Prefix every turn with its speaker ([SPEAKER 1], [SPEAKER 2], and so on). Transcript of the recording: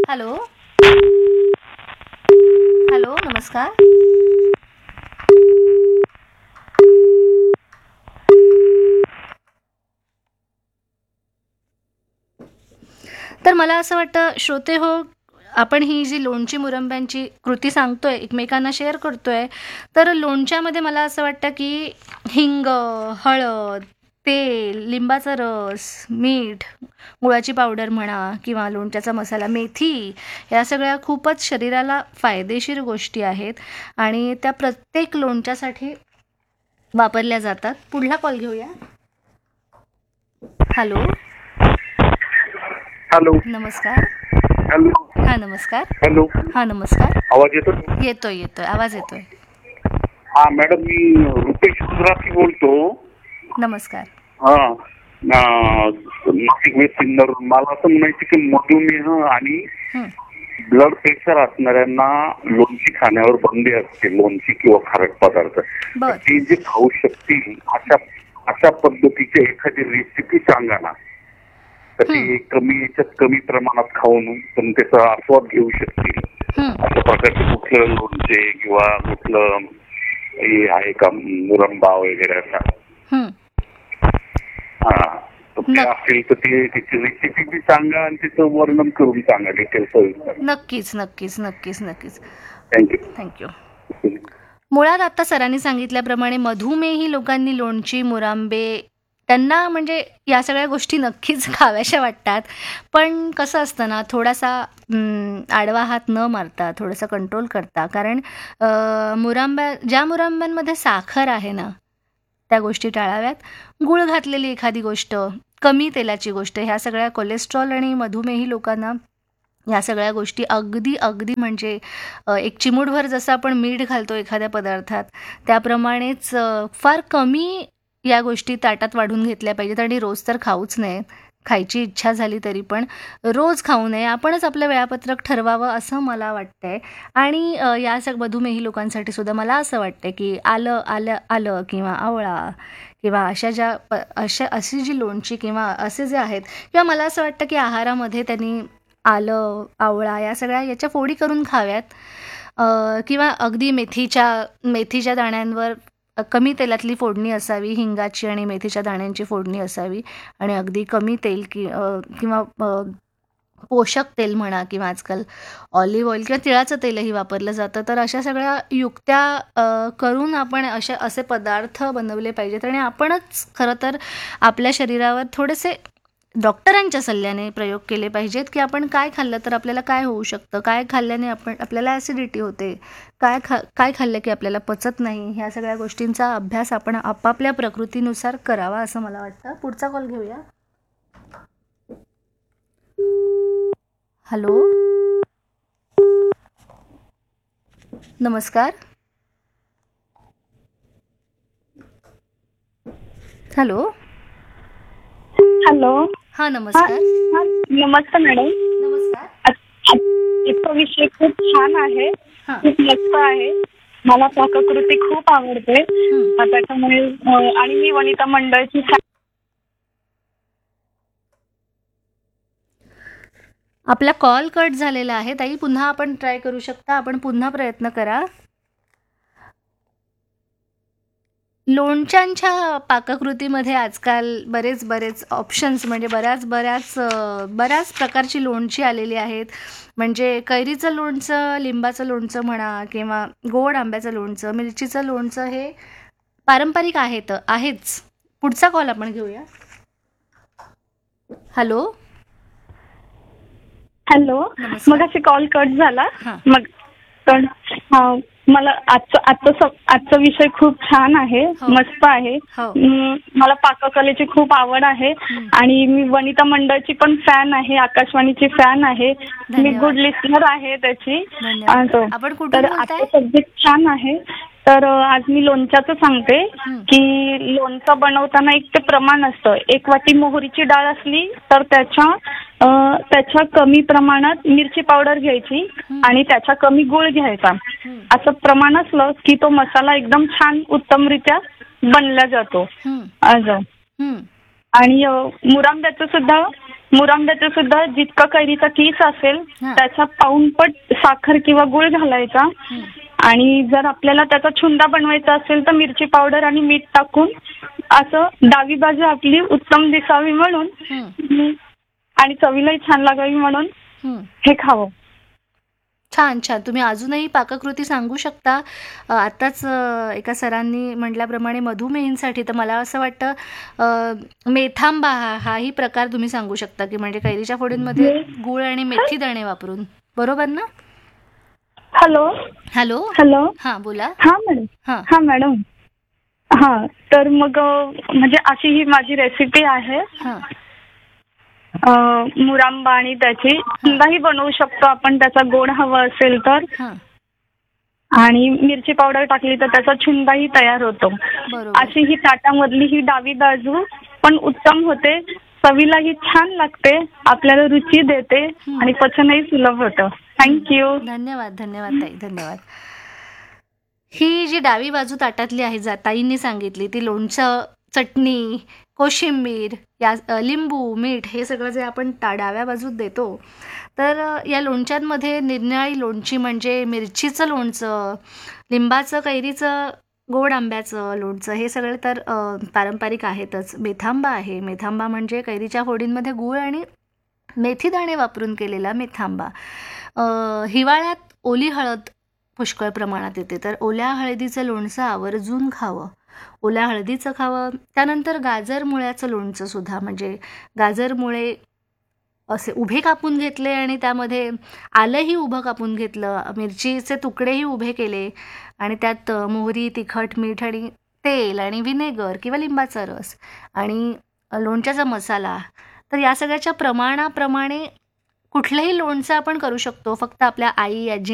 [SPEAKER 1] Hello hello, नमस्कार. तर मला असं वाटतं श्रोते हो, आपण ही जी लोणची मुरंब्यांची कृती सांगतोय, एकमेकांना शेअर करतोय, तर लोणच्यामध्ये मला असं वाटतं की हिंग, हळद, तेल, लिंबाचा रस, मीठ, गुळाची पावडर म्हणा किंवा लोणच्याचा मसाला, मेथी, या सगळ्या खूपच शरीराला फायदेशीर गोष्टी आहेत आणि त्या प्रत्येक लोणच्यासाठी वापरल्या जातात. पुढला कॉल घेऊया. हॅलो
[SPEAKER 2] हॅलो
[SPEAKER 1] नमस्कार.
[SPEAKER 2] हॅलो
[SPEAKER 1] हा नमस्कार.
[SPEAKER 2] हॅलो,
[SPEAKER 1] हा नमस्कार.
[SPEAKER 2] आवाज येतो?
[SPEAKER 1] येतोय येतोय, आवाज येतोय.
[SPEAKER 2] हा मॅडम, मी रुपेश गुजराती बोलतो.
[SPEAKER 1] नमस्कार.
[SPEAKER 2] हा नाशिक वेस्ट इंदोर. मला असं म्हणायचं की मधुमेह आणि
[SPEAKER 1] हं,
[SPEAKER 2] ब्लड प्रेशर असणाऱ्यांना लोणची खाण्यावर बंदी असते, लोणची किंवा खारट पदार्थ. तर
[SPEAKER 1] बर.
[SPEAKER 2] ते जे खाऊ शकतील अशा अशा पद्धतीची एखादी रेसिपी सांगा ना, तर
[SPEAKER 1] हं,
[SPEAKER 2] ते कमी याच्यात कमी प्रमाणात खाऊन पण त्याचा आस्वाद घेऊ शकतील.
[SPEAKER 1] हं,
[SPEAKER 2] अशा प्रकारचे कुठलं लोणचे किंवा कुठलं हे आहे का, मुरंबा वगैरे असा?
[SPEAKER 1] हं.
[SPEAKER 2] हा, तर ते
[SPEAKER 1] नक्क
[SPEAKER 2] असेल तर ते त्याची रेसिपी बी सांगा आणि त्याचं वर्णन करून सांगा, डिटेल सविस्तर.
[SPEAKER 1] नक्कीच नक्कीच नक्कीच नक्कीच.
[SPEAKER 2] थँक्यू.
[SPEAKER 1] थँक्यू. मुळात आता सरांनी सांगितल्याप्रमाणे मधुमेही लोकांनी लोणची, मुरांबे, त्यांना म्हणजे या सगळ्या गोष्टी नक्कीच खाव्याशा वाटतात. पण कसं असतं ना, थोडासा आडवा हात न मारता थोडंसं कंट्रोल करता. कारण ज्या मुरांब्यांमध्ये साखर आहे ना, त्या गोष्टी टाळाव्यात. गूळ घातलेली एखादी गोष्ट, कमी तेलाची गोष्ट, ह्या सगळ्या कोलेस्ट्रॉल आणि मधुमेही लोकांना या सगळ्या गोष्टी अगदी अगदी म्हणजे एक चिमूटभर जसं आपण मीठ घालतो एखाद्या पदार्थात, त्याप्रमाणेच फार कमी या गोष्टी ताटात वाढून घेतल्या पाहिजेत आणि रोज तर खाऊच नये. खायची इच्छा झाली तरी पण रोज खाऊ नये. आपणच आपलं वेळापत्रक ठरवावं असं मला वाटतंय. आणि या मधुमेही लोकांसाठी सुद्धा मला असं वाटतं की आलं आलं आलं किंवा आवळा किंवा अशी जी लोणची किंवा असे जे आहेत, किंवा मला असं वाटतं की आहारामध्ये त्यांनी आलं, आवळा या सगळ्या याच्या फोडी करून खाव्यात. किंवा अगदी मेथीच्या दाण्यांवर कमी तेलातली फोडणी असावी, हिंगाची आणि मेथीच्या दाण्यांची फोडणी असावी आणि अगदी कमी तेल किंवा पोषक तेल म्हणा किंवा आजकाल ऑलिव्ह ऑइल किंवा तिळाचं तेलही वापरलं जातं. तर अशा सगळ्या युक्त्या करून आपण असे पदार्थ बनवले पाहिजेत आणि आपणच खरं तर आपल्या शरीरावर थोडेसे डॉक्टरांच्या सल्ल्याने प्रयोग केले पाहिजेत की आपण काय खाल्लं तर आपल्याला काय होऊ शकतं, काय खाल्ल्याने आपल्याला ॲसिडिटी होते, काय खाल्लं की आपल्याला पचत नाही, ह्या सगळ्या गोष्टींचा अभ्यास आपण आपापल्या प्रकृतीनुसार करावा असं मला वाटतं. पुढचा कॉल घेऊया. हॅलो नमस्कार. Hello
[SPEAKER 3] hello.
[SPEAKER 1] हा नमस्कार.
[SPEAKER 3] नमस्ते मॅडम.
[SPEAKER 1] नमस्कार.
[SPEAKER 3] आजचा विषय खूप छान आहे,
[SPEAKER 1] हां.
[SPEAKER 3] खूप मस्त आहे. मला पाककृती खूप आवडते. त्याच्यामुळे आणि मी वनिता मंडळची
[SPEAKER 1] आपला कॉल कट झालेला आहे ताई, पुन्हा आपण ट्राय करू शकता. आपण पुन्हा प्रयत्न करा. लोणच्यांच्या पाककृतीमध्ये आजकाल बरेच ऑप्शन्स म्हणजे बऱ्याच प्रकारची लोणची आलेली आहेत. म्हणजे कैरीचं लोणचं, लिंबाचं लोणचं म्हणा किंवा गोड आंब्याचं लोणचं, मिरचीचं लोणचं, हे पारंपरिक आहेच. पुढचा कॉल आपण घेऊया. Hello
[SPEAKER 3] hello.
[SPEAKER 1] नमस्कार.
[SPEAKER 3] मग अशी कॉल कट झाला.
[SPEAKER 1] हां.
[SPEAKER 3] मग पण मला आजचा विषय खूप छान आहे,
[SPEAKER 1] हो.
[SPEAKER 3] मस्त आहे.
[SPEAKER 1] हो.
[SPEAKER 3] मला पाककलेची खूप आवड आहे आणि मी वनिता मंडळची पण फॅन आहे, आकाशवाणीची फॅन आहे. मी
[SPEAKER 1] धन्यवाद.
[SPEAKER 3] गुड लिस्नर आहे त्याची.
[SPEAKER 1] धन्यवाद. आपण कुठून
[SPEAKER 3] तर
[SPEAKER 1] बोलताय?
[SPEAKER 3] आजचा सब्जेक्ट छान आहे. तर आज मी लोणच्याचं सांगते की लोणचं बनवताना एक ते प्रमाण असतं. 1 वाटी मोहरीची डाळ असली तर त्याच्या कमी प्रमाणात मिरची पावडर घ्यायची आणि त्याच्या कमी गूळ घ्यायचा. असं प्रमाण असलं की तो मसाला एकदम छान उत्तमरित्या बनला जातो. आणि मुरांब्याचं सुद्धा मुरांब्याचं सुद्धा जितका कैरीचा किस असेल
[SPEAKER 1] हा.
[SPEAKER 3] त्याच्या पाऊणपट साखर किंवा गुळ घालायचा.
[SPEAKER 1] हं.
[SPEAKER 3] आणि जर आपल्याला त्याचा छुंदा बनवायचा असेल तर मिरची पावडर आणि मीठ टाकून असं डावी बाजू आपली उत्तम दिसावी म्हणून
[SPEAKER 1] हं.
[SPEAKER 3] आणि चवीलाही छान लागावी म्हणून
[SPEAKER 1] हं.
[SPEAKER 3] हे खावं.
[SPEAKER 1] छान छान. तुम्ही अजूनही पाककृती सांगू शकता? आत्ताच एका सरांनी म्हटल्याप्रमाणे मधुमेहींसाठी तर मला असं वाटतं मेथांबा हाही प्रकार तुम्ही सांगू शकता की म्हणजे कैरीच्या फोडींमध्ये गूळ आणि मेथी दाणे वापरून, बरोबर ना?
[SPEAKER 3] Hello
[SPEAKER 1] hello.
[SPEAKER 3] हॅलो
[SPEAKER 1] हां बोला.
[SPEAKER 3] हा मॅडम.
[SPEAKER 1] हां.
[SPEAKER 3] हा मॅडम. हा तर मग म्हणजे अशी ही माझी रेसिपी आहे.
[SPEAKER 1] हां.
[SPEAKER 3] मुरांबा आणि त्याची छुंदाही बनवू शकतो आपण, त्याचा गोड हवा असेल तर.
[SPEAKER 1] हां.
[SPEAKER 3] आणि मिरची पावडर टाकली तर त्याचा छुंदाही तयार होतो.
[SPEAKER 1] बरोबर.
[SPEAKER 3] अशी ही ताटामधली ही डावी बाजू पण उत्तम होते, चवीलाही छान लागते, आपल्याला रुची देते आणि पचनही सुलभ होतं. थँक्यू.
[SPEAKER 1] धन्यवाद धन्यवाद ताई, धन्यवाद. ही जी डावी बाजू ताटातली आहे ताईंनी सांगितली ती लोणचं, चटणी, कोशिंबीर, या लिंबू, मीठ हे सगळं जे आपण डाव्या बाजूत देतो, तर या लोणच्यांमध्ये निरनिराळी लोणची म्हणजे मिरचीचं लोणचं, लिंबाचं, कैरीचं, गोड आंब्याचं लोणचं, हे सगळे तर पारंपरिक आहेतच. मेथांबा आहे. मेथांबा म्हणजे कैरीच्या फोडींमध्ये गूळ आणि मेथीदाणे वापरून केलेला मेथांबा. हिवाळ्यात ओली हळद पुष्कळ प्रमाणात येते, तर ओल्या हळदीचं लोणचं आवर्जून खावं. ओल्या हळदीचं खावं. त्यानंतर गाजर मुळ्याचं लोणचं सुद्धा, म्हणजे गाजर मुळे असे उभे कापून घेतले आणि त्यामध्ये आलंही उभं कापून घेतलं, मिरचीचे तुकडेही उभे केले आणि त्यात मोहरी, तिखट, मीठ आणि तेल आणि व्हिनेगर किंवा लिंबाचा रस आणि लोणच्याचा मसाला. तर या सगळ्याच्या प्रमाणाप्रमाणे कुठलंही लोणचं आपण करू शकतो. फक्त आपल्या आई, आजी